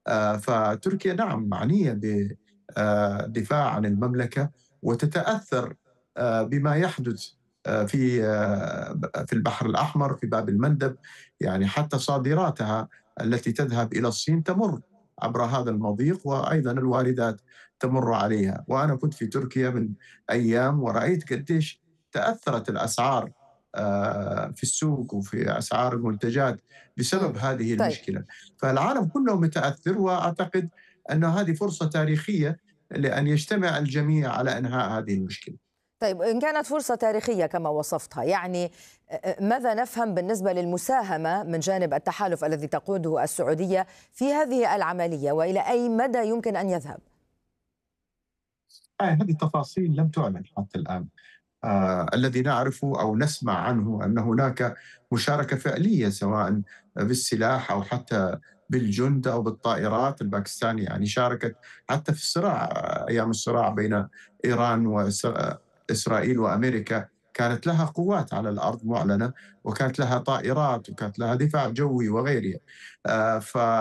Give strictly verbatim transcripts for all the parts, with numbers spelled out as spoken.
فتركيا نعم معنية بالدفاع عن المملكة، وتتأثر بما يحدث في في البحر الأحمر في باب المندب. يعني حتى صادراتها التي تذهب إلى الصين تمر عبر هذا المضيق، وأيضا الواردات تمر عليها. وأنا كنت في تركيا من أيام ورأيت قديش تأثرت الأسعار في السوق وفي أسعار المنتجات بسبب مم. هذه طيب. المشكلة. فالعالم كله متأثر، وأعتقد أن هذه فرصة تاريخية لأن يجتمع الجميع على إنهاء هذه المشكلة. طيب، إن كانت فرصة تاريخية كما وصفتها، يعني ماذا نفهم بالنسبة للمساهمة من جانب التحالف الذي تقوده السعودية في هذه العملية، وإلى أي مدى يمكن أن يذهب؟ آه، هذه التفاصيل لم تعلن حتى الآن. آه، الذي نعرفه أو نسمع عنه أن هناك مشاركة فعلية سواء بالسلاح أو حتى بالجند أو بالطائرات. الباكستان يعني شاركت حتى في الصراع، آه، أيام الصراع بين إيران وإسرائيل وأمريكا، كانت لها قوات على الأرض معلنة، وكانت لها طائرات، وكانت لها دفاع جوي وغيره. آه،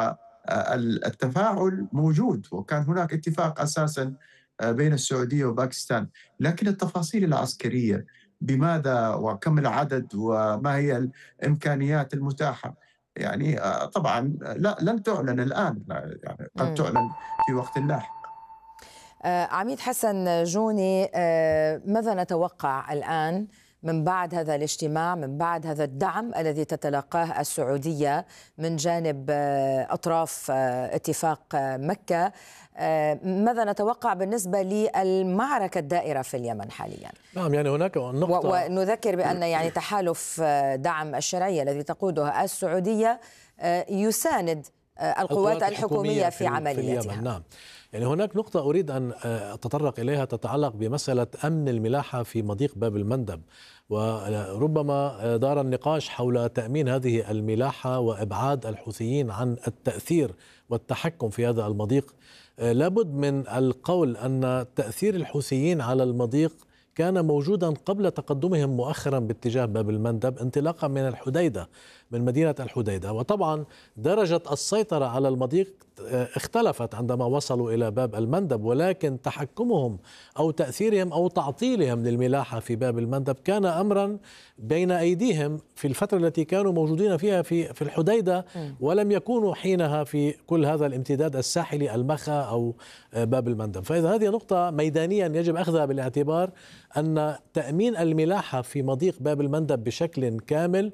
فالتفاعل موجود، وكان هناك اتفاق أساسا بين السعودية وباكستان. لكن التفاصيل العسكرية بماذا وكم العدد وما هي الإمكانيات المتاحة، يعني آه، طبعا لا لن تعلن الآن، يعني قد مم. تعلن في وقت لاحق. آه، عميد حسن جوني، آه، ماذا نتوقع الآن من بعد هذا الاجتماع، من بعد هذا الدعم الذي تتلقاه السعودية من جانب آه، أطراف آه، اتفاق آه، مكة؟ آه، ماذا نتوقع بالنسبة للمعركة الدائرة في اليمن حاليا؟ نعم، يعني هناك نقطة. ونذكر بأن يعني تحالف آه، دعم الشرعية الذي تقودها السعودية آه، يساند آه، القوات الحكومية في عمليتها في اليمن. نعم، يعني هناك نقطة أريد أن أتطرق إليها تتعلق بمسألة أمن الملاحة في مضيق باب المندب، وربما دار النقاش حول تأمين هذه الملاحة وإبعاد الحوثيين عن التأثير والتحكم في هذا المضيق. لابد من القول أن تأثير الحوثيين على المضيق كان موجودا قبل تقدمهم مؤخرا باتجاه باب المندب، انطلاقا من الحديدة، من مدينة الحديدة. وطبعا درجة السيطرة على المضيق اختلفت عندما وصلوا إلى باب المندب، ولكن تحكمهم أو تأثيرهم أو تعطيلهم للملاحة في باب المندب كان أمرا بين أيديهم في الفترة التي كانوا موجودين فيها في في الحديدة، ولم يكونوا حينها في كل هذا الامتداد الساحلي المخا أو باب المندب. فإذا هذه نقطة ميدانيا يجب أخذها بالاعتبار، أن تأمين الملاحة في مضيق باب المندب بشكل كامل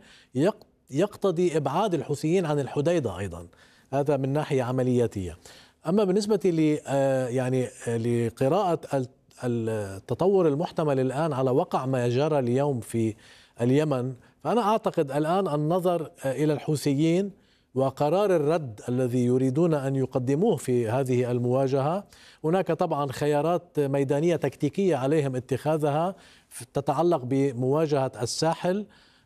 يقتضي إبعاد الحوثيين عن الحديدة أيضا. هذا من ناحية عملياتية. أما بالنسبة لي يعني لقراءة التطور المحتمل الآن على وقع ما جرى اليوم في اليمن، فأنا أعتقد الآن النظر إلى الحوثيين وقرار الرد الذي يريدون أن يقدموه في هذه المواجهة. هناك طبعا خيارات ميدانية تكتيكية عليهم اتخاذها تتعلق بمواجهة الساحل،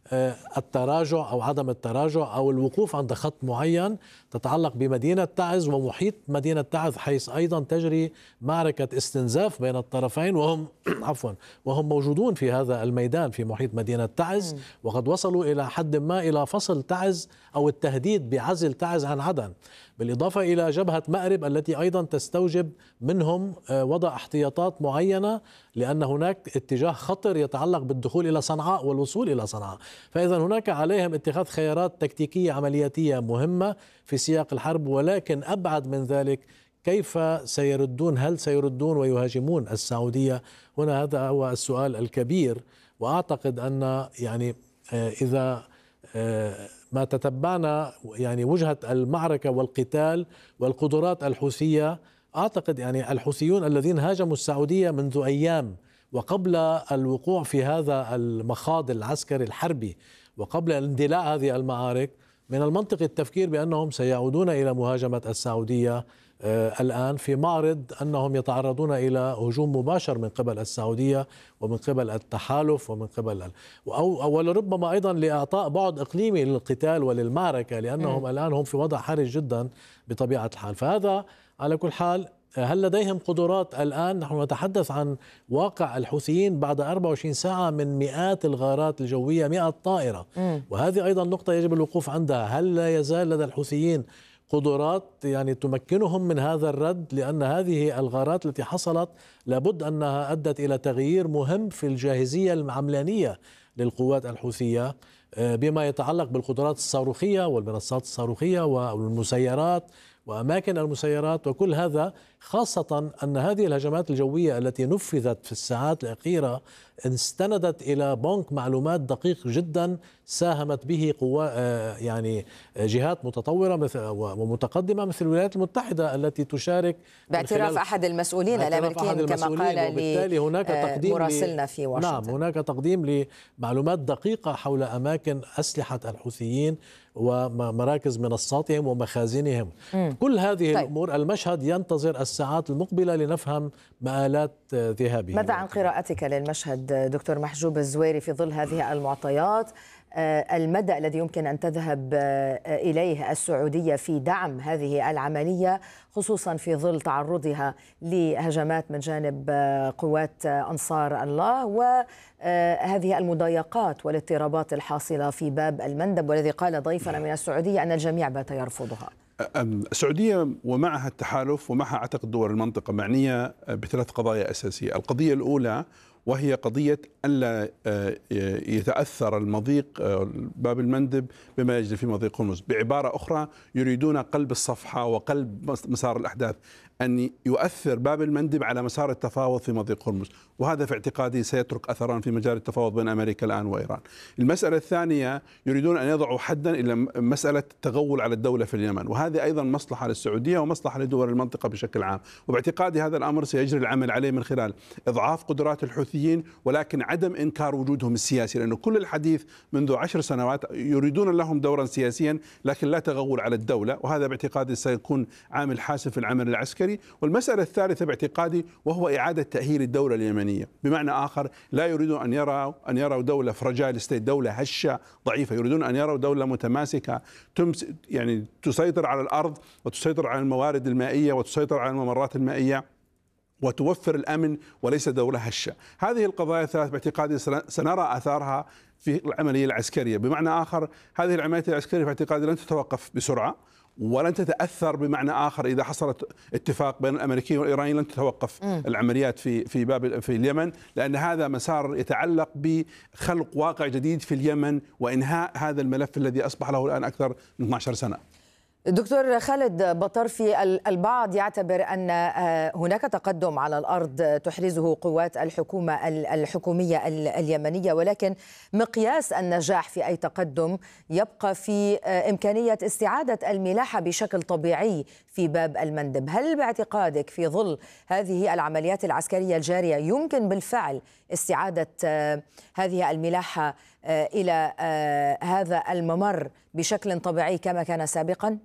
التراجع أو عدم التراجع أو الوقوف عند خط معين، تتعلق بمدينة تعز ومحيط مدينة تعز، حيث أيضا تجري معركة استنزاف بين الطرفين، وهم عفوا وهم موجودون في هذا الميدان في محيط مدينة تعز، وقد وصلوا إلى حد ما إلى فصل تعز أو التهديد بعزل تعز عن عدن، بالإضافة إلى جبهة مأرب التي أيضا تستوجب منهم وضع احتياطات معينة، لأن هناك اتجاه خطر يتعلق بالدخول إلى صنعاء والوصول إلى صنعاء. فإذا هناك عليهم اتخاذ خيارات تكتيكية عملياتية مهمة في سياق الحرب، ولكن أبعد من ذلك كيف سيردون؟ هل سيردون ويهاجمون السعودية؟ هنا هذا هو السؤال الكبير. وأعتقد أن يعني إذا ما تتبعنا يعني وجهة المعركة والقتال والقدرات الحوثية، أعتقد يعني الحوثيون الذين هاجموا السعودية منذ أيام وقبل الوقوع في هذا المخاض العسكري الحربي وقبل اندلاع هذه المعارك، من المنطق التفكير بأنهم سيعودون إلى مهاجمة السعودية آه الآن في معرض أنهم يتعرضون إلى هجوم مباشر من قبل السعودية ومن قبل التحالف ومن قبل أو, أو ولربما أيضا لإعطاء بعد إقليمي للقتال وللمعركة، لأنهم م. الآن هم في وضع حرج جدا بطبيعة الحال. فهذا على كل حال، هل لديهم قدرات الآن؟ نحن نتحدث عن واقع الحوثيين بعد أربعة وعشرين ساعة من مئات الغارات الجوية، مئة طائرة، م. وهذه أيضا نقطة يجب الوقوف عندها. هل لا يزال لدى الحوثيين قدرات يعني تمكنهم من هذا الرد، لأن هذه الغارات التي حصلت لابد أنها أدت إلى تغيير مهم في الجاهزية العملانية للقوات الحوثية بما يتعلق بالقدرات الصاروخية والمنصات الصاروخية والمسيرات وأماكن المسيرات وكل هذا، خاصة أن هذه الهجمات الجوية التي نفذت في الساعات الأخيرة استندت إلى بنك معلومات دقيق جدا ساهمت به قوى يعني جهات متطورة مثل ومتقدمة مثل الولايات المتحدة التي تشارك باعتراف أحد المسؤولين الأمريكيين كما قال وبالتالي هناك تقديم مراسلنا في واشنطن. نعم، هناك تقديم لمعلومات دقيقة حول أماكن أسلحة الحوثيين ومراكز منصاتهم ومخازنهم. م. كل هذه طيب. الأمور المشهد ينتظر الساعات المقبلة لنفهم مآلات ذهابه. ماذا عن قراءتك للمشهد دكتور محجوب الزويري في ظل هذه المعطيات؟ المدى الذي يمكن أن تذهب إليه السعودية في دعم هذه العملية، خصوصا في ظل تعرضها لهجمات من جانب قوات أنصار الله وهذه المضايقات والاضطرابات الحاصلة في باب المندب، والذي قال ضيفنا من السعودية أن الجميع بات يرفضها. السعودية ومعها التحالف ومعها أعتقد دول المنطقة معنية بثلاث قضايا أساسية. القضية الأولى وهي قضية ألا يتأثر المضيق باب المندب بما يجري في مضيق هرمز. بعبارة أخرى يريدون قلب الصفحة وقلب مسار الأحداث، أن يؤثر باب المندب على مسار التفاوض في مضيق هرمز، وهذا في اعتقادي سيترك أثرا في مجال التفاوض بين أمريكا الآن وإيران. المسألة الثانية يريدون أن يضعوا حدا إلى مسألة التغول على الدولة في اليمن، وهذه أيضا مصلحة للسعودية ومصلحة لدول المنطقة بشكل عام، وباعتقادي هذا الأمر سيجري العمل عليه من خلال إضعاف قدرات الحوثيين ولكن عدم إنكار وجودهم السياسي، لأنه كل الحديث منذ عشر سنوات يريدون لهم دورا سياسيا لكن لا تغول على الدولة، وهذا باعتقادي سيكون عامل حاسم في العمل العسكري. والمسألة الثالثة باعتقادي وهو إعادة تأهيل الدولة اليمنية، بمعنى آخر لا يريدون أن يروا أن يروا دولة فراجايل ستيت، دولة هشة ضعيفة، يريدون أن يروا دولة متماسكة تمس يعني تسيطر على الأرض وتسيطر على الموارد المائية وتسيطر على الممرات المائية وتوفر الأمن وليس دولة هشة. هذه القضايا الثلاث باعتقادي سنرى آثارها في العملية العسكرية، بمعنى آخر هذه العملية العسكرية في اعتقادي لن تتوقف بسرعة ولن تتأثر، بمعنى آخر إذا حصلت اتفاق بين الأمريكيين والإيرانيين لن تتوقف م. العمليات في في باب في اليمن، لأن هذا مسار يتعلق بخلق واقع جديد في اليمن وإنهاء هذا الملف الذي أصبح له الآن أكثر من اثني عشر سنة. دكتور خالد بطرفي، البعض يعتبر أن هناك تقدم على الأرض تحرزه قوات الحكومة الحكومية اليمنية، ولكن مقياس النجاح في أي تقدم يبقى في إمكانية استعادة الملاحة بشكل طبيعي في باب المندب. هل باعتقادك في ظل هذه العمليات العسكرية الجارية يمكن بالفعل استعادة هذه الملاحة إلى هذا الممر بشكل طبيعي كما كان سابقا؟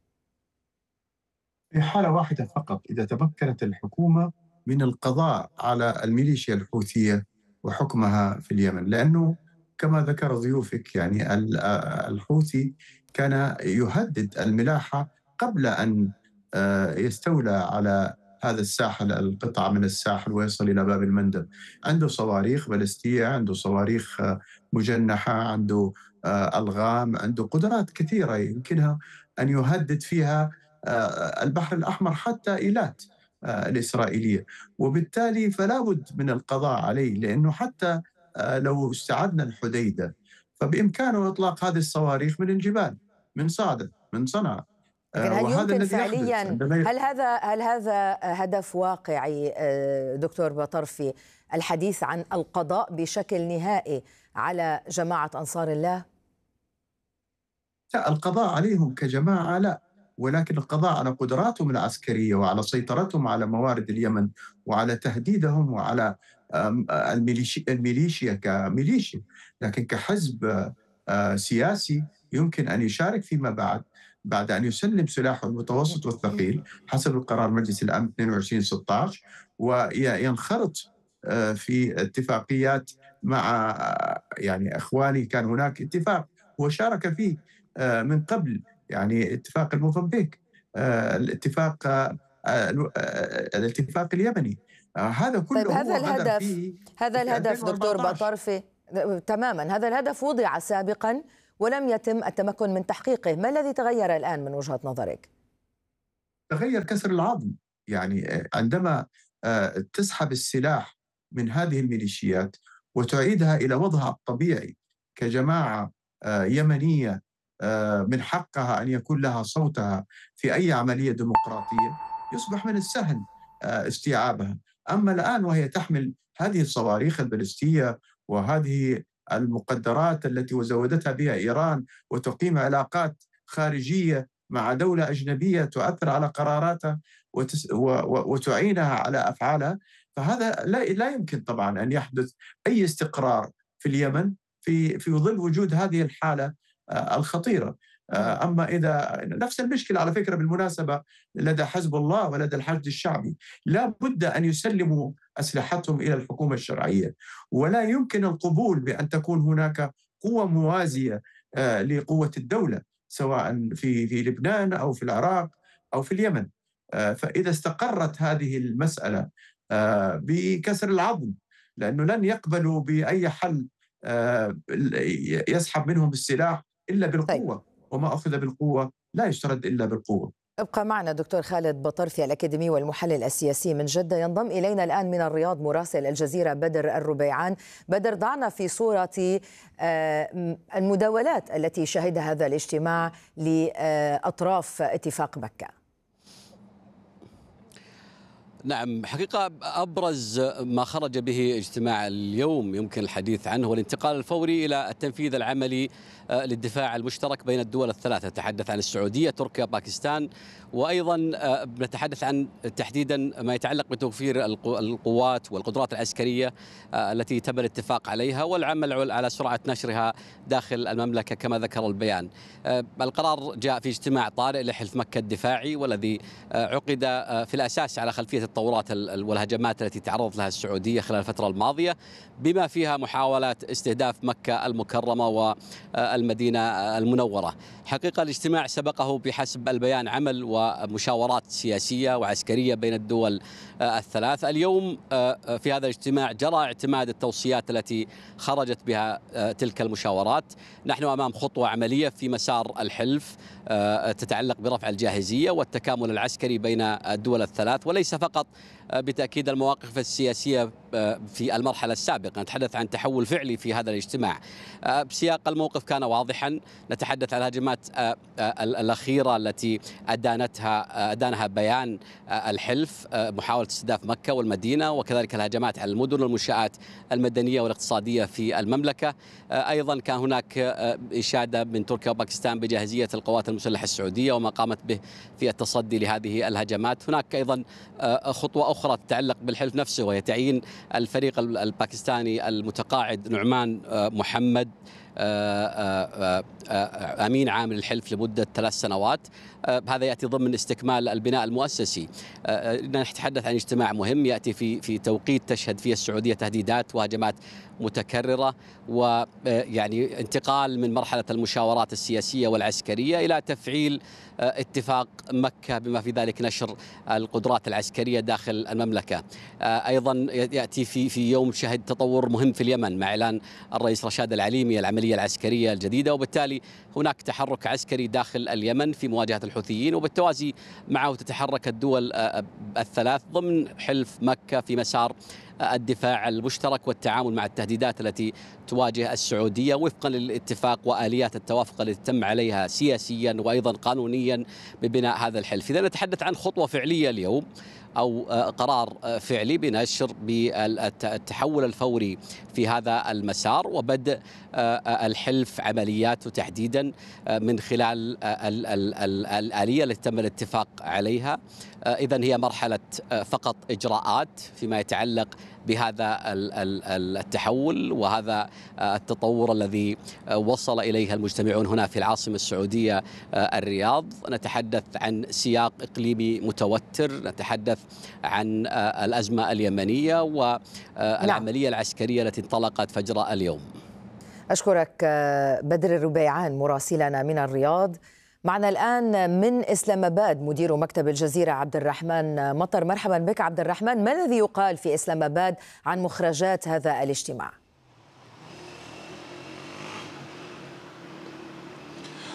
في حالة واحدة فقط، إذا تمكنت الحكومة من القضاء على الميليشيا الحوثية وحكمها في اليمن، لأنه كما ذكر ضيوفك يعني الحوثي كان يهدد الملاحة قبل أن يستولى على هذا الساحل، القطعة من الساحل ويصل إلى باب المندب. عنده صواريخ بلستية، عنده صواريخ مجنحة، عنده ألغام، عنده قدرات كثيرة يمكنها أن يهدد فيها البحر الأحمر حتى إيلات الإسرائيلية، وبالتالي فلا بد من القضاء عليه، لأنه حتى لو استعدنا الحديدة فبإمكانه إطلاق هذه الصواريخ من الجبال، من صعدة، من صنعاء. لكن هل يمكن فعليا هل هذا هل هذا هدف واقعي دكتور بطرفي، الحديث عن القضاء بشكل نهائي على جماعة أنصار الله؟ لا، القضاء عليهم كجماعة لا، ولكن القضاء على قدراتهم العسكرية وعلى سيطرتهم على موارد اليمن وعلى تهديدهم وعلى الميليشيا كميليشيا، لكن كحزب سياسي يمكن أن يشارك فيما بعد بعد أن يسلم سلاحه المتوسط والثقيل حسب القرار مجلس الأمن اثنين وعشرين ستة عشر، وينخرط في اتفاقيات مع يعني أخواني. كان هناك اتفاق وشارك فيه من قبل، يعني اتفاق الموزمبيق، الاتفاق الاتفاق اليمني، هذا كله. طيب هذا الهدف هذا الهدف دكتور بطرفي تماما، هذا الهدف وضع سابقا ولم يتم التمكن من تحقيقه، ما الذي تغير الآن من وجهة نظرك؟ تغير كسر العظم. يعني عندما تسحب السلاح من هذه الميليشيات وتعيدها إلى وضعها الطبيعي كجماعة يمنية من حقها أن يكون لها صوتها في أي عملية ديمقراطية، يصبح من السهل استيعابها. أما الآن وهي تحمل هذه الصواريخ البالستية وهذه المقدرات التي وزودتها بها إيران وتقيم علاقات خارجية مع دولة أجنبية تؤثر على قراراتها وتعينها على أفعالها، فهذا لا لا يمكن طبعا أن يحدث أي استقرار في اليمن في في ظل وجود هذه الحالة الخطيرة. أما إذا نفس المشكلة على فكرة بالمناسبة لدى حزب الله ولدى الحشد الشعبي، لا بد أن يسلموا أسلحتهم إلى الحكومة الشرعية، ولا يمكن القبول بأن تكون هناك قوة موازية لقوة الدولة سواء في في لبنان أو في العراق أو في اليمن. فإذا استقرت هذه المسألة بكسر العظم، لأنه لن يقبلوا بأي حل يسحب منهم السلاح إلا بالقوة، وما أخذ بالقوة لا يسترد إلا بالقوة. ابقى معنا دكتور خالد بطرفي الأكاديمي والمحلل السياسي من جدة. ينضم إلينا الآن من الرياض مراسل الجزيرة بدر الربيعان. بدر، ضعنا في صورة المداولات التي شهدها هذا الاجتماع لأطراف اتفاق مكة. نعم، حقيقة أبرز ما خرج به اجتماع اليوم يمكن الحديث عنه هو الانتقال الفوري إلى التنفيذ العملي للدفاع المشترك بين الدول الثلاثة. نتحدث عن السعودية، تركيا، باكستان، وأيضا نتحدث عن تحديدا ما يتعلق بتوفير القوات والقدرات العسكرية التي تم الاتفاق عليها والعمل على سرعة نشرها داخل المملكة كما ذكر البيان. القرار جاء في اجتماع طارئ لحلف مكة الدفاعي، والذي عقد في الأساس على خلفية التطورات والهجمات التي تعرضت لها السعودية خلال الفترة الماضية، بما فيها محاولات استهداف مكة المكرمة والمدينة المنورة. حقيقة الاجتماع سبقه بحسب البيان عمل ومشاورات سياسية وعسكرية بين الدول الثلاث. اليوم في هذا الاجتماع جرى اعتماد التوصيات التي خرجت بها تلك المشاورات. نحن أمام خطوة عملية في مسار الحلف تتعلق برفع الجاهزية والتكامل العسكري بين الدول الثلاث، وليس فقط بتأكيد المواقف السياسية في المرحلة السابقة. نتحدث عن تحول فعلي في هذا الاجتماع. بسياق الموقف كان واضحا، نتحدث عن الهجمات الأخيرة التي أدانتها أدانها بيان الحلف، محاولة استهداف مكة والمدينة، وكذلك الهجمات على المدن والمنشآت المدنية والاقتصادية في المملكة. أيضا كان هناك إشادة من تركيا وباكستان بجاهزية القوات المسلحة السعودية وما قامت به في التصدي لهذه الهجمات. هناك أيضا خطوة أخرى تتعلق بالحلف نفسه، وهي تعيين الفريق الباكستاني المتقاعد نعمان محمد أمين عام للحلف لمدة ثلاث سنوات. هذا يأتي ضمن استكمال البناء المؤسسي. نتحدث عن اجتماع مهم يأتي في في توقيت تشهد فيه السعودية تهديدات وهجمات متكررة، ويعني انتقال من مرحلة المشاورات السياسية والعسكرية إلى تفعيل اتفاق مكة بما في ذلك نشر القدرات العسكرية داخل المملكة. أيضا يأتي في في يوم شهد تطور مهم في اليمن مع إعلان الرئيس رشاد العليمي العملية العسكرية الجديدة، وبالتالي هناك تحرك عسكري داخل اليمن في مواجهة الحوثيين، وبالتوازي معه تتحرك الدول الثلاث ضمن حلف مكة في مسار الدفاع المشترك والتعامل مع التهديدات التي تواجه السعودية وفقا للاتفاق وآليات التوافق التي تم عليها سياسيا وأيضا قانونيا ببناء هذا الحلف. إذا نتحدث عن خطوة فعلية اليوم أو قرار فعلي بنشر بالتحول الفوري في هذا المسار وبدء الحلف عملياته تحديدا من خلال الآلية التي تم الاتفاق عليها. إذن هي مرحلة فقط إجراءات فيما يتعلق بهذا التحول وهذا التطور الذي وصل إليه المجتمعون هنا في العاصمة السعودية الرياض. نتحدث عن سياق إقليمي متوتر، نتحدث عن الأزمة اليمنية والعملية العسكرية التي انطلقت فجر اليوم. أشكرك بدر الربيعان مراسلنا من الرياض. معنا الآن من إسلام آباد مدير مكتب الجزيرة عبد الرحمن مطر. مرحبا بك عبد الرحمن، ما الذي يقال في إسلام آباد عن مخرجات هذا الاجتماع؟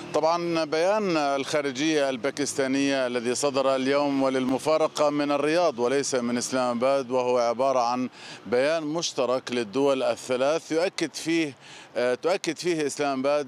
طبعا بيان الخارجية الباكستانية الذي صدر اليوم وللمفارقة من الرياض وليس من إسلام آباد، وهو عبارة عن بيان مشترك للدول الثلاث يؤكد فيه تؤكد فيه إسلام آباد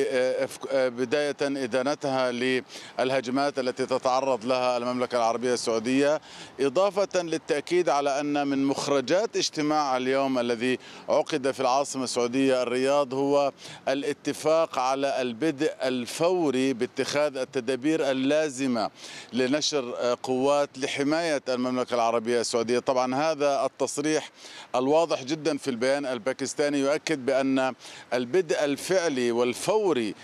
بداية إدانتها للهجمات التي تتعرض لها المملكة العربية السعودية، إضافة للتأكيد على أن من مخرجات اجتماع اليوم الذي عقد في العاصمة السعودية الرياض هو الاتفاق على البدء الفوري باتخاذ التدابير اللازمة لنشر قوات لحماية المملكة العربية السعودية. طبعا هذا التصريح الواضح جدا في البيان الباكستاني يؤكد بأن البدء الفعلي والفوري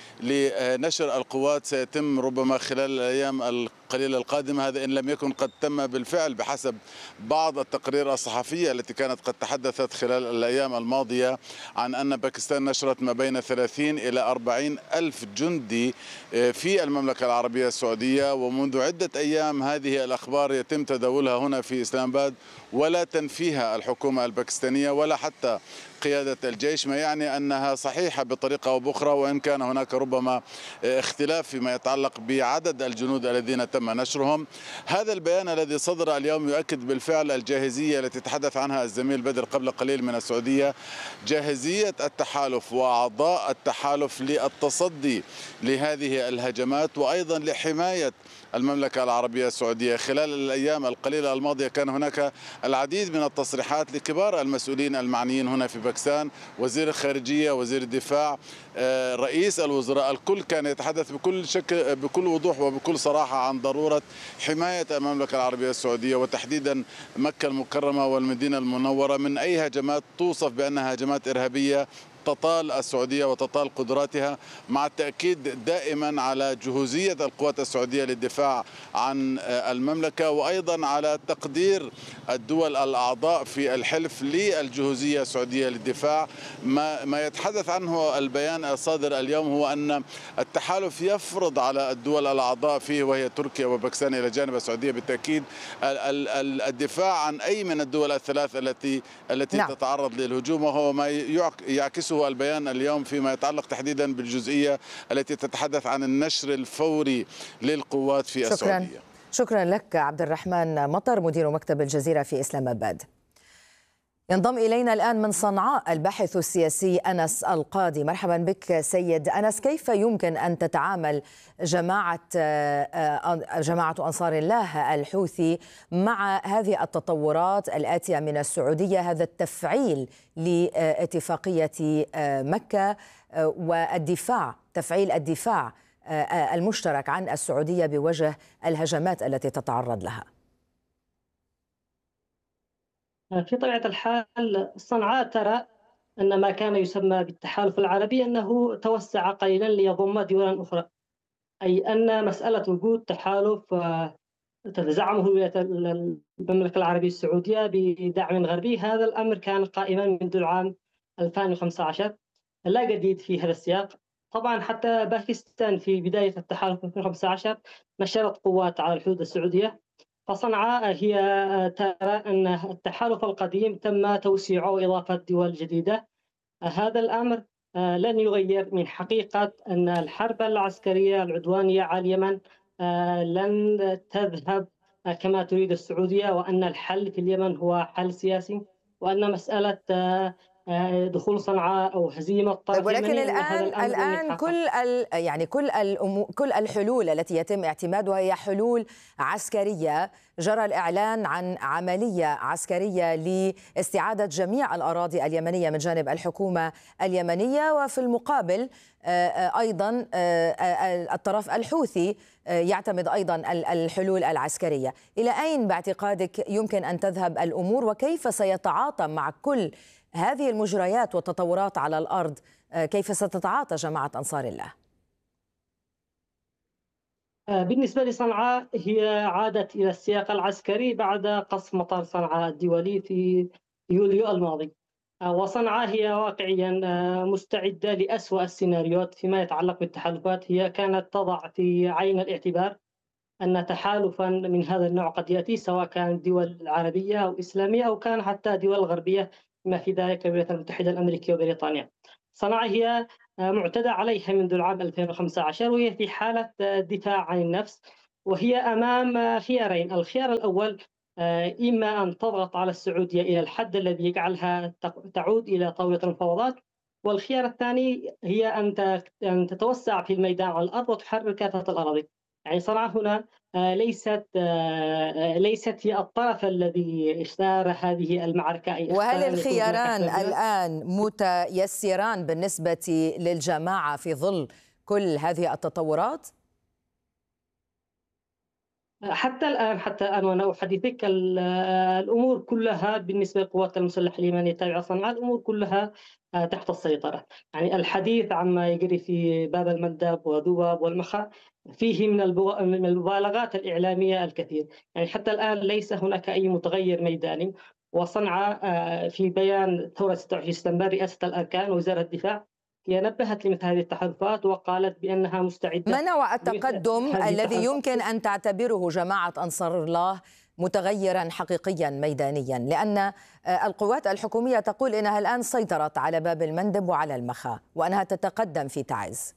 لنشر القوات سيتم ربما خلال الأيام القليلة القادمة، هذا إن لم يكن قد تم بالفعل بحسب بعض التقارير الصحفية التي كانت قد تحدثت خلال الأيام الماضية عن أن باكستان نشرت ما بين ثلاثين إلى أربعين ألف جندي في المملكة العربية السعودية. ومنذ عدة أيام هذه الأخبار يتم تداولها هنا في إسلام آباد ولا تنفيها الحكومة الباكستانية ولا حتى قيادة الجيش، ما يعني أنها صحيحة بطريقة أو بأخرى، وإن كان هناك ربما اختلاف فيما يتعلق بعدد الجنود الذين تم نشرهم. هذا البيان الذي صدر اليوم يؤكد بالفعل الجاهزية التي تحدث عنها الزميل بدر قبل قليل من السعودية، جاهزية التحالف وأعضاء التحالف للتصدي لهذه الهجمات وأيضا لحماية المملكة العربية السعودية. خلال الأيام القليلة الماضية كان هناك العديد من التصريحات لكبار المسؤولين المعنيين هنا في باكستان، وزير الخارجية، وزير الدفاع، رئيس الوزراء، الكل كان يتحدث بكل شكل بكل وضوح وبكل صراحة عن ضرورة حماية المملكة العربية السعودية وتحديدا مكة المكرمة والمدينة المنورة من أي هجمات توصف بأنها هجمات إرهابية تطال السعودية وتطال قدراتها، مع التأكيد دائما على جهوزية القوات السعودية للدفاع عن المملكة، وأيضا على تقدير الدول الأعضاء في الحلف للجهوزية السعودية للدفاع. ما, ما يتحدث عنه البيان الصادر اليوم هو أن التحالف يفرض على الدول الأعضاء فيه وهي تركيا وباكستان إلى جانب السعودية بالتأكيد الدفاع عن أي من الدول الثلاث التي التي نعم. تتعرض للهجوم، وهو ما يعكسه البيان اليوم فيما يتعلق تحديدا بالجزئية التي تتحدث عن النشر الفوري للقوات في شكرا. السعودية. شكرا لك عبد الرحمن مطر مدير مكتب الجزيرة في إسلام آباد. ينضم إلينا الآن من صنعاء الباحث السياسي أنس القاضي. مرحبا بك سيد أنس. كيف يمكن أن تتعامل جماعة جماعة أنصار الله الحوثي مع هذه التطورات الآتية من السعودية، هذا التفعيل لاتفاقية مكة والدفاع تفعيل الدفاع المشترك عن السعودية بوجه الهجمات التي تتعرض لها؟ في طبيعة الحال صنعاء ترى أن ما كان يسمى بالتحالف العربي أنه توسع قليلا ليضم دولا أخرى، أي أن مسألة وجود تحالف تتزعمه المملكة العربية السعودية بدعم غربي، هذا الأمر كان قائما منذ العام ألفين وخمسة عشر، لا جديد في هذا السياق. طبعا حتى باكستان في بداية التحالف ألفين وخمسة عشر نشرت قوات على الحدود السعودية، فصنعاء هي ترى أن التحالف القديم تم توسيعه وإضافة دول جديدة. هذا الأمر لن يغير من حقيقة أن الحرب العسكرية العدوانية على اليمن لن تذهب كما تريد السعودية، وأن الحل في اليمن هو حل سياسي، وأن مسألة دخول صنعاء او هزيمه طرف. طيب ولكن الان الان كل يعني كل كل الحلول التي يتم اعتمادها هي حلول عسكريه. جرى الاعلان عن عمليه عسكريه لاستعاده جميع الاراضي اليمنيه من جانب الحكومه اليمنيه، وفي المقابل ايضا الطرف الحوثي يعتمد ايضا الحلول العسكريه. الى اين باعتقادك يمكن ان تذهب الامور، وكيف سيتعاطى مع كل هذه المجريات والتطورات على الأرض؟ كيف ستتعاطى جماعة أنصار الله؟ بالنسبة لصنعاء هي عادت إلى السياق العسكري بعد قصف مطار صنعاء الدولي في يوليو الماضي، وصنعاء هي واقعيا مستعدة لأسوأ السيناريوهات فيما يتعلق بالتحالفات. هي كانت تضع في عين الاعتبار أن تحالفا من هذا النوع قد يأتي، سواء كان دول عربية أو إسلامية أو كان حتى دول غربية، ما في ذلك الولايات المتحدة الأمريكية وبريطانيا. صنعاء هي معتدى عليها منذ العام ألفين وخمسة عشر، وهي في حالة دفاع عن النفس، وهي أمام خيارين. الخيار الأول إما أن تضغط على السعودية إلى الحد الذي يجعلها تعود إلى طاولة المفاوضات، والخيار الثاني هي أن تتوسع في الميدان على الأرض وتحرر كافة الأراضي. يعني صنعاء هنا ليست ليست هي الطرف الذي اختار هذه المعركة. أي وهل الخياران الآن متيسران بالنسبة للجماعة في ظل كل هذه التطورات؟ حتى الآن حتى الآن وأنا أحدثك الأمور كلها بالنسبة للقوات المسلحة اليمنية التابعة صنعاء، الأمور كلها تحت السيطرة. يعني الحديث عما يجري في باب المندب وذوب والمخا فيه من المبالغات الإعلامية الكثير. يعني حتى الآن ليس هناك أي متغير ميداني، وصنعاء في بيان ثورة ستة وعشرين سبتمبر رئاسة الأركان وزارة الدفاع هي نبهت لمثل هذه التحالفات وقالت بأنها مستعدة. ما نوع التقدم الذي يمكن أن تعتبره جماعة أنصار الله متغيرا حقيقيا ميدانيا؟ لأن القوات الحكومية تقول إنها الآن سيطرت على باب المندب وعلى المخا وأنها تتقدم في تعز.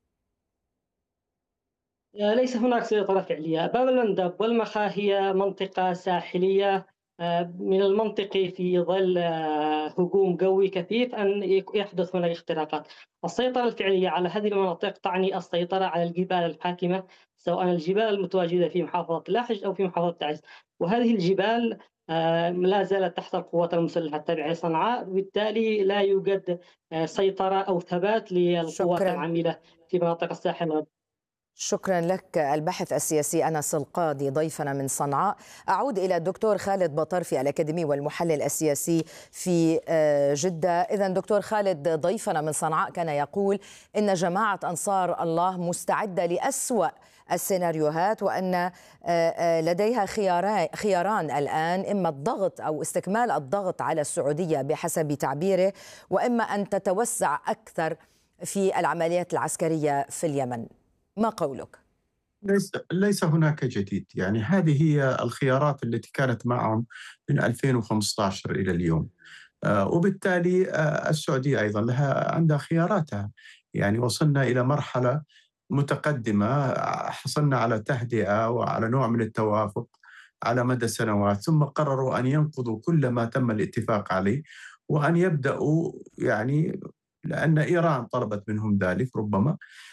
ليس هناك سيطرة فعلية. باب المندب والمخا هي منطقة ساحلية، من المنطقي في ظل هجوم قوي كثيف أن يحدث هناك اختراقات. السيطرة الفعلية على هذه المناطق تعني السيطرة على الجبال الحاكمة، سواء الجبال المتواجدة في محافظة لاحج أو في محافظة تعز، وهذه الجبال لا زالت تحت القوات المسلحة التابعة لصنعاء، بالتالي لا يوجد سيطرة أو ثبات للقوات العاملة في مناطق الساحل. شكرا لك الباحث السياسي أنس القاضي ضيفنا من صنعاء. أعود إلى الدكتور خالد بطرفي الأكاديمي والمحلل السياسي في جدة. إذن دكتور خالد، ضيفنا من صنعاء كان يقول إن جماعة أنصار الله مستعدة لأسوأ السيناريوهات، وأن لديها خياران خياران الآن، إما الضغط أو استكمال الضغط على السعودية بحسب تعبيره، وإما أن تتوسع أكثر في العمليات العسكرية في اليمن. ما قولك؟ ليس ليس هناك جديد، يعني هذه هي الخيارات التي كانت معهم من ألفين وخمسة عشر إلى اليوم، آه وبالتالي آه السعودية أيضا لها عندها خياراتها. يعني وصلنا إلى مرحلة متقدمة، حصلنا على تهدئة وعلى نوع من التوافق على مدى سنوات، ثم قرروا أن ينقضوا كل ما تم الاتفاق عليه وأن يبدأوا، يعني لأن إيران طلبت منهم ذلك ربما،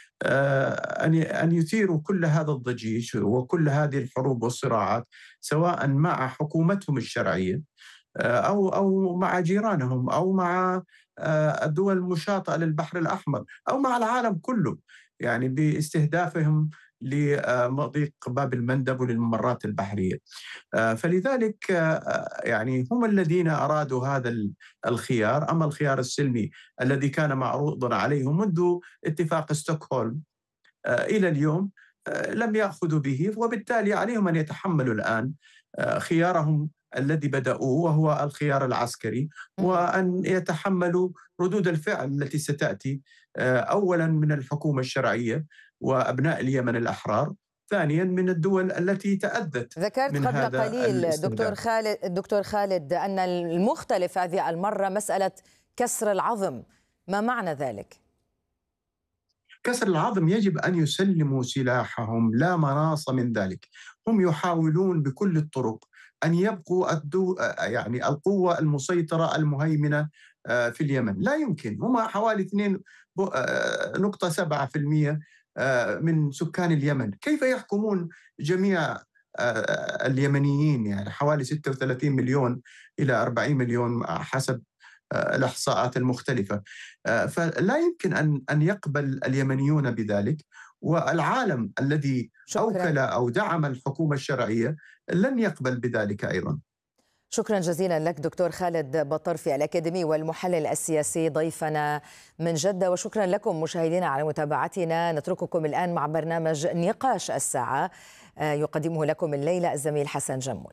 أن يثيروا كل هذا الضجيج وكل هذه الحروب والصراعات، سواء مع حكومتهم الشرعية أو أو مع جيرانهم أو مع الدول المشاطئة للبحر الأحمر أو مع العالم كله، يعني باستهدافهم لمضيق باب المندب وللممرات البحرية. فلذلك يعني هم الذين أرادوا هذا الخيار. أما الخيار السلمي الذي كان معروضا عليهم منذ اتفاق ستوكهولم إلى اليوم لم يأخذوا به، وبالتالي عليهم أن يتحملوا الآن خيارهم الذي بدأوه وهو الخيار العسكري، وأن يتحملوا ردود الفعل التي ستأتي أولا من الحكومة الشرعية وأبناء اليمن الأحرار، ثانيا من الدول التي تأذت. ذكرت من قبل هذا قليل دكتور خالد دكتور خالد أن المختلف هذه المرة مسألة كسر العظم، ما معنى ذلك؟ كسر العظم يجب أن يسلموا سلاحهم، لا مناص من ذلك. هم يحاولون بكل الطرق أن يبقوا الدو يعني القوة المسيطرة المهيمنة في اليمن. لا يمكن، هم حوالي اثنين نقطة سبعة بالمئة من سكان اليمن، كيف يحكمون جميع اليمنيين؟ يعني حوالي ستة وثلاثين مليون إلى أربعين مليون حسب الإحصاءات المختلفة. فلا يمكن أن أن يقبل اليمنيون بذلك، والعالم الذي شكرا. أوكل أو دعم الحكومة الشرعية لن يقبل بذلك أيضا. شكرا جزيلا لك دكتور خالد بطرفي الأكاديمي والمحلل السياسي ضيفنا من جدة، وشكرا لكم مشاهدينا على متابعتنا. نترككم الآن مع برنامج نقاش الساعة يقدمه لكم الليلة الزميل حسن جمول.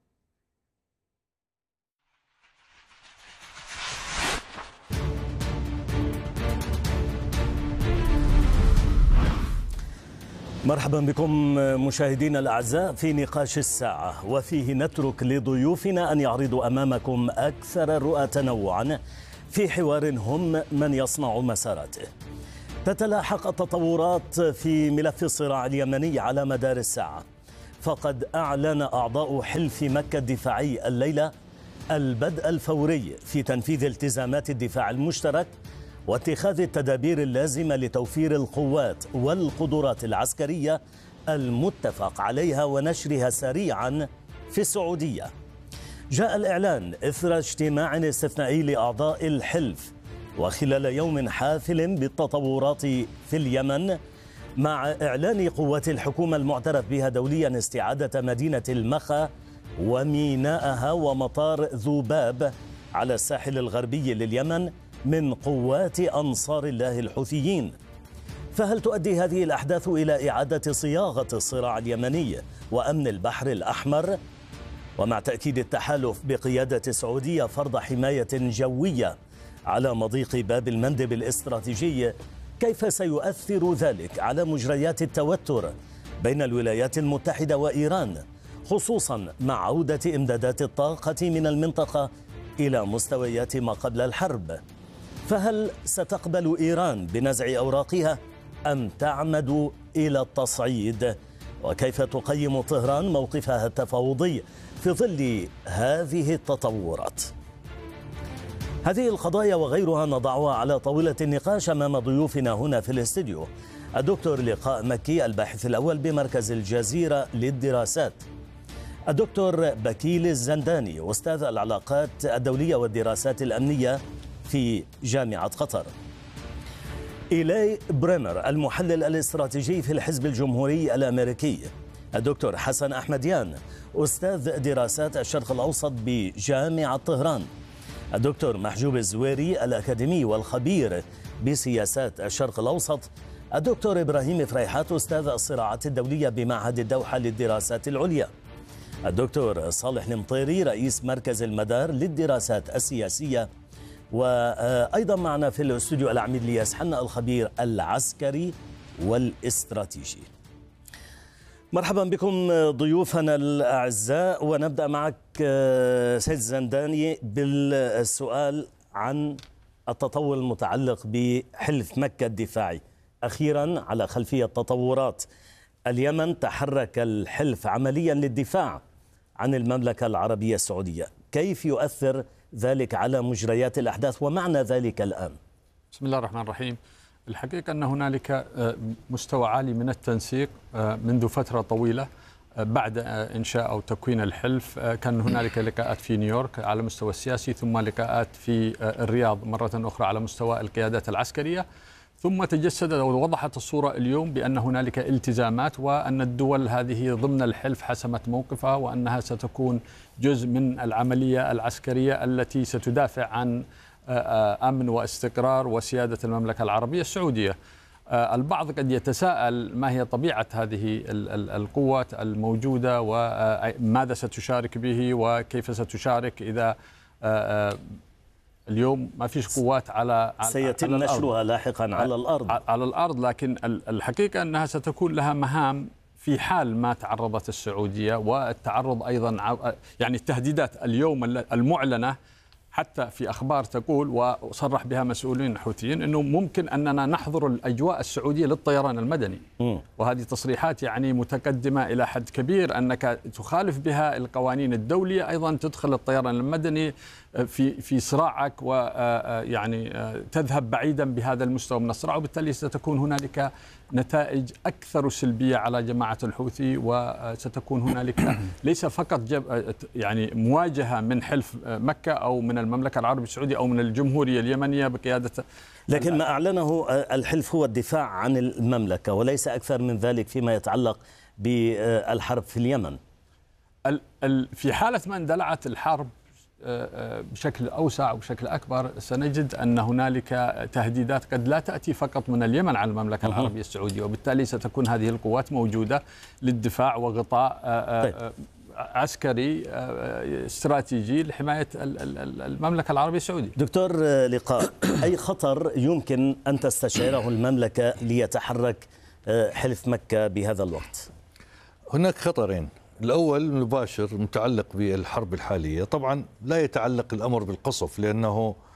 مرحبا بكم مشاهدينا الأعزاء في نقاش الساعة، وفيه نترك لضيوفنا أن يعرضوا أمامكم أكثر الرؤى تنوعا في حوار هم من يصنع مساراته. تتلاحق التطورات في ملف الصراع اليمني على مدار الساعة، فقد أعلن أعضاء حلف مكة الدفاعي الليلة البدء الفوري في تنفيذ التزامات الدفاع المشترك واتخاذ التدابير اللازمة لتوفير القوات والقدرات العسكرية المتفق عليها ونشرها سريعا في السعودية. جاء الإعلان إثر اجتماع استثنائي لأعضاء الحلف وخلال يوم حافل بالتطورات في اليمن، مع إعلان قوات الحكومة المعترف بها دوليا استعادة مدينة المخا وميناءها ومطار ذوباب على الساحل الغربي لليمن من قوات أنصار الله الحوثيين. فهل تؤدي هذه الأحداث إلى إعادة صياغة الصراع اليمني وأمن البحر الأحمر؟ ومع تأكيد التحالف بقيادة السعودية فرض حماية جوية على مضيق باب المندب الاستراتيجي، كيف سيؤثر ذلك على مجريات التوتر بين الولايات المتحدة وإيران، خصوصا مع عودة إمدادات الطاقة من المنطقة إلى مستويات ما قبل الحرب؟ فهل ستقبل إيران بنزع أوراقها أم تعمد إلى التصعيد؟ وكيف تقيم طهران موقفها التفاوضي في ظل هذه التطورات؟ هذه القضايا وغيرها نضعها على طاولة النقاش أمام ضيوفنا هنا في الاستديو: الدكتور لقاء مكي الباحث الأول بمركز الجزيرة للدراسات، الدكتور بكيل الزنداني أستاذ العلاقات الدولية والدراسات الأمنية في جامعة قطر، إيلي بريمر المحلل الاستراتيجي في الحزب الجمهوري الأمريكي، الدكتور حسن أحمديان أستاذ دراسات الشرق الأوسط بجامعة طهران، الدكتور محجوب الزويري الأكاديمي والخبير بسياسات الشرق الأوسط، الدكتور إبراهيم فريحات أستاذ الصراعات الدولية بمعهد الدوحة للدراسات العليا، الدكتور صالح المطيري رئيس مركز المدار للدراسات السياسية، وأيضا معنا في الاستوديو العميد لياس حنا الخبير العسكري والاستراتيجي. مرحبا بكم ضيوفنا الأعزاء، ونبدأ معك سيد زنداني بالسؤال عن التطور المتعلق بحلف مكة الدفاعي. أخيرا على خلفية تطورات اليمن تحرك الحلف عمليا للدفاع عن المملكة العربية السعودية، كيف يؤثر ذلك على مجريات الأحداث ومعنى ذلك الآن؟ بسم الله الرحمن الرحيم. الحقيقة أن هنالك مستوى عالي من التنسيق منذ فترة طويلة بعد إنشاء أو تكوين الحلف. كان هنالك لقاءات في نيويورك على المستوى السياسي، ثم لقاءات في الرياض مرة أخرى على مستوى القيادات العسكرية، ثم تجسدت ووضحت الصورة اليوم بأن هنالك التزامات وأن الدول هذه ضمن الحلف حسمت موقفها وأنها ستكون جزء من العملية العسكرية التي ستدافع عن أمن واستقرار وسيادة المملكة العربية السعودية. البعض قد يتساءل ما هي طبيعة هذه القوات الموجودة وماذا ستشارك به وكيف ستشارك إذا اليوم ما فيش قوات على سيتم على نشرها لاحقا على الأرض على الأرض لكن الحقيقة أنها ستكون لها مهام في حال ما تعرضت السعودية، والتعرض أيضا يعني التهديدات اليوم المعلنة حتى في أخبار تقول وصرح بها مسؤولين حوثيين أنه ممكن أننا نحظر الأجواء السعودية للطيران المدني، م. وهذه تصريحات يعني متقدمة إلى حد كبير، أنك تخالف بها القوانين الدولية، أيضا تدخل الطيران المدني في في صراعك ويعني تذهب بعيدا بهذا المستوى من الصراع، وبالتالي ستكون هنالك نتائج أكثر سلبية على جماعة الحوثي، وستكون هنالك ليس فقط يعني مواجهة من حلف مكة أو من المملكة العربية السعودية أو من الجمهورية اليمنية بقيادة، لكن ما أعلنه الحلف هو الدفاع عن المملكة وليس أكثر من ذلك فيما يتعلق بالحرب في اليمن. في حالة ما اندلعت الحرب بشكل أوسع وبشكل أكبر سنجد أن هنالك تهديدات قد لا تأتي فقط من اليمن على المملكة العربية السعودية، وبالتالي ستكون هذه القوات موجودة للدفاع وغطاء طيب. عسكري استراتيجي لحماية المملكة العربية السعودية. دكتور لقاء، أي خطر يمكن أن تستشعره المملكة ليتحرك حلف مكة بهذا الوقت؟ هناك خطرين. الأول مباشر متعلق بالحرب الحالية، طبعا لا يتعلق الأمر بالقصف لأنه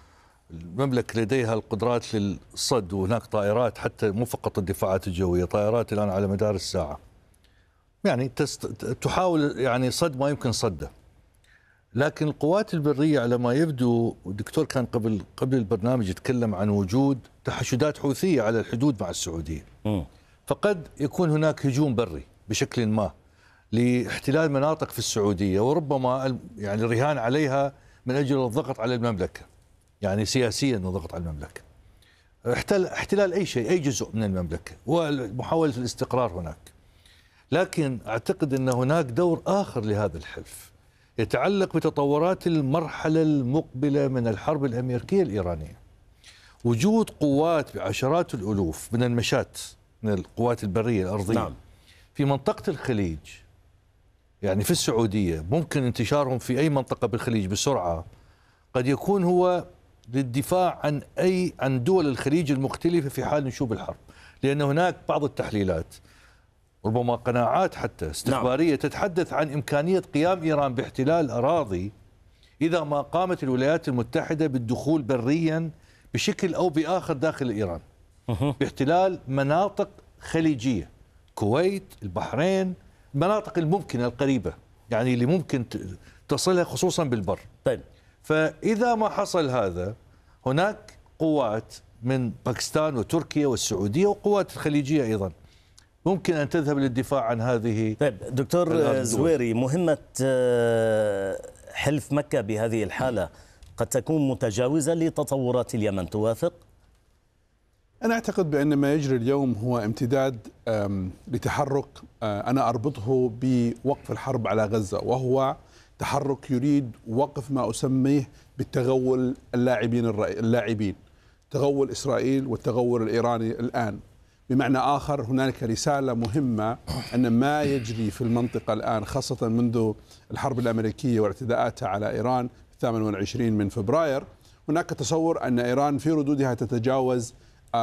المملكة لديها القدرات للصد، وهناك طائرات حتى مو فقط الدفاعات الجوية، طائرات الآن على مدار الساعة يعني تست... تحاول يعني صد ما يمكن صده. لكن القوات البرية على ما يبدو، والدكتور كان قبل قبل البرنامج يتكلم عن وجود تحشدات حوثية على الحدود مع السعودية. م. فقد يكون هناك هجوم بري بشكل ما لاحتلال مناطق في السعودية، وربما يعني الرهان عليها من أجل الضغط على المملكة، يعني سياسيا الضغط على المملكة، احتلال, احتلال أي شيء، أي جزء من المملكة، ومحاولة الاستقرار هناك. لكن أعتقد أن هناك دور آخر لهذا الحلف يتعلق بتطورات المرحلة المقبلة من الحرب الأمريكية الإيرانية. وجود قوات بعشرات الألوف من المشاة من القوات البرية الأرضية نعم. في منطقة الخليج، يعني في السعودية، ممكن انتشارهم في أي منطقة بالخليج بسرعة، قد يكون هو للدفاع عن أي عن دول الخليج المختلفة في حال نشوب الحرب. لأن هناك بعض التحليلات، ربما قناعات حتى استخبارية نعم. تتحدث عن إمكانية قيام إيران باحتلال أراضي إذا ما قامت الولايات المتحدة بالدخول بريا بشكل أو بآخر داخل إيران، باحتلال مناطق خليجية، كويت، البحرين، المناطق الممكنة القريبة يعني اللي ممكن تصلها خصوصا بالبر. طيب. فإذا ما حصل هذا، هناك قوات من باكستان وتركيا والسعودية وقوات الخليجية أيضا ممكن أن تذهب للدفاع عن هذه. طيب دكتور زويري، مهمة حلف مكة بهذه الحالة قد تكون متجاوزة لتطورات اليمن، توافق؟ أنا أعتقد بأن ما يجري اليوم هو امتداد لتحرك أنا أربطه بوقف الحرب على غزة، وهو تحرك يريد وقف ما أسميه بالتغول اللاعبين اللاعبين تغول إسرائيل والتغول الإيراني الآن. بمعنى آخر، هناك رسالة مهمة أن ما يجري في المنطقة الآن، خاصة منذ الحرب الأمريكية واعتداءاتها على إيران الثامن والعشرين من فبراير، هناك تصور أن إيران في ردودها تتجاوز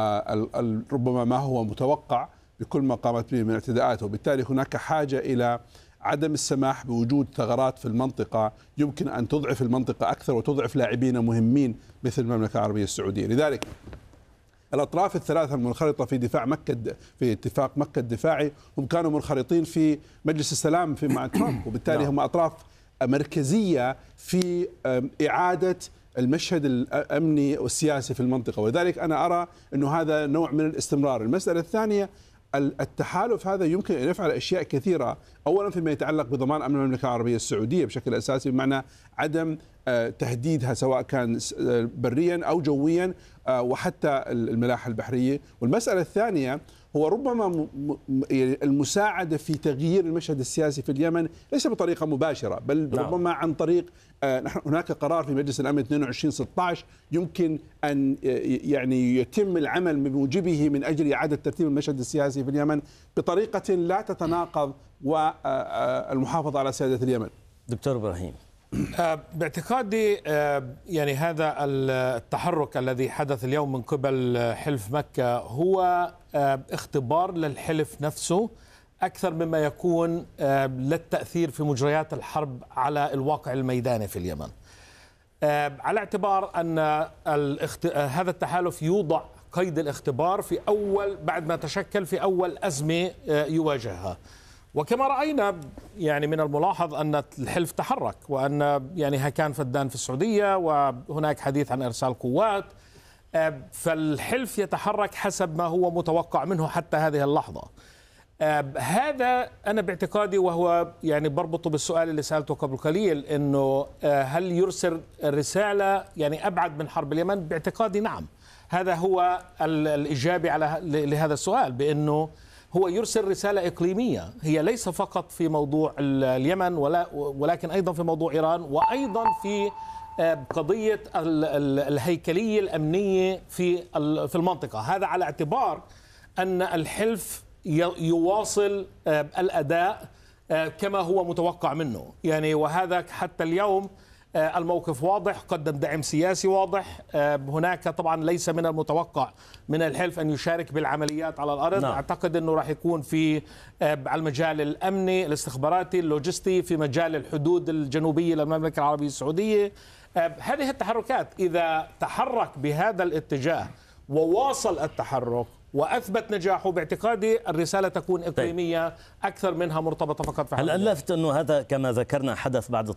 ربما ما هو متوقع بكل ما قامت به من اعتداءات، وبالتالي هناك حاجة إلى عدم السماح بوجود ثغرات في المنطقة يمكن أن تضعف المنطقة أكثر وتضعف لاعبين مهمين مثل المملكة العربية السعودية. لذلك الأطراف الثلاثة المنخرطة في دفاع مكة في اتفاق مكة الدفاعي هم كانوا منخرطين في مجلس السلام في مع ترامب، وبالتالي هم أطراف مركزية في إعادة المشهد الأمني والسياسي في المنطقة، ولذلك أنا أرى أنه هذا نوع من الاستمرار. المسألة الثانية، التحالف هذا يمكن أن يفعل أشياء كثيرة، أولا فيما يتعلق بضمان أمن المملكة العربية السعودية بشكل أساسي، بمعنى عدم تهديدها سواء كان بريا أو جويا وحتى الملاحة البحرية. والمسألة الثانية هو ربما المساعدة في تغيير المشهد السياسي في اليمن، ليس بطريقة مباشرة بل نعم. ربما عن طريق هناك قرار في مجلس الأمن اثنين وعشرين ستة عشر يمكن أن يعني يتم العمل بموجبه من أجل إعادة ترتيب المشهد السياسي في اليمن بطريقة لا تتناقض والمحافظة على سيادة اليمن. دكتور إبراهيم، باعتقادي يعني هذا التحرك الذي حدث اليوم من قبل حلف مكة هو اختبار للحلف نفسه أكثر مما يكون للتأثير في مجريات الحرب على الواقع الميداني في اليمن، على اعتبار أن هذا التحالف يوضع قيد الاختبار في أول بعد ما تشكل في أول أزمة يواجهها. وكما رأينا يعني من الملاحظ أن الحلف تحرك، وأن يعني كان فدان في السعودية وهناك حديث عن إرسال قوات، فالحلف يتحرك حسب ما هو متوقع منه حتى هذه اللحظة. هذا أنا باعتقادي، وهو يعني بربطه بالسؤال اللي سألته قبل قليل، إنه هل يرسل رسالة يعني أبعد من حرب اليمن؟ باعتقادي نعم، هذا هو الإجابة على لهذا السؤال، بأنه هو يرسل رسالة إقليمية هي ليس فقط في موضوع اليمن ولا ولكن أيضا في موضوع إيران، وأيضا في قضية الهيكلية الأمنية في في المنطقة. هذا على اعتبار أن الحلف يواصل الأداء كما هو متوقع منه، يعني وهذا حتى اليوم الموقف واضح، قدم دعم سياسي واضح. هناك طبعا ليس من المتوقع من الحلف أن يشارك بالعمليات على الأرض. نعم. أعتقد أنه راح يكون في على المجال الأمني، الاستخباراتي، اللوجستي، في مجال الحدود الجنوبية للمملكة العربية السعودية. هذه التحركات إذا تحرك بهذا الاتجاه وواصل التحرك وأثبت نجاحه، باعتقادي الرسالة تكون إقليمية أكثر منها مرتبطة فقط في هل اللافت أنه هذا كما ذكرنا حدث بعد